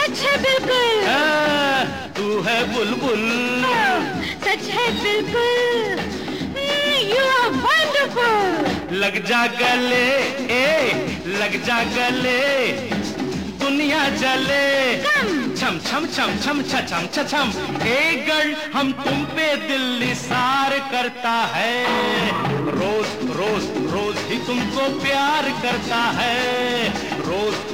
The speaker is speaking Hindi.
सच है बिल्कुल। तू है बुलबुल। सच है बिल्कुल। You are wonderful। लग जा गले, लग जा गले, दुनिया जले। छम छम छम छम छम छम। ए गर्ल, हम तुम पे दिल निसार करता है, रोज रोज रोज ही तुमको प्यार करता है, रोज